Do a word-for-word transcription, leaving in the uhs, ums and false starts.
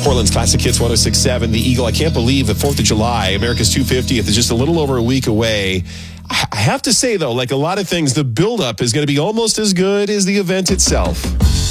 Portland's Classic Hits one oh six point seven, The Eagle. I can't believe the fourth of July, America's two hundred fiftieth, is just a little over a week away. I have to say, though, like a lot of things, the buildup is going to be almost as good as the event itself.